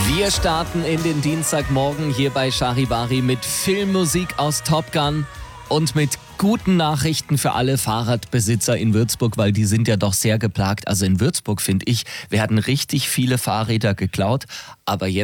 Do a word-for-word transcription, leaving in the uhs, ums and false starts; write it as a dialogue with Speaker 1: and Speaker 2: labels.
Speaker 1: Wir starten in den Dienstagmorgen hier bei Charivari mit Filmmusik aus Top Gun und mit guten Nachrichten für alle Fahrradbesitzer in Würzburg, weil die sind ja doch sehr geplagt. Also in Würzburg, finde ich, werden richtig viele Fahrräder geklaut. Aber jetzt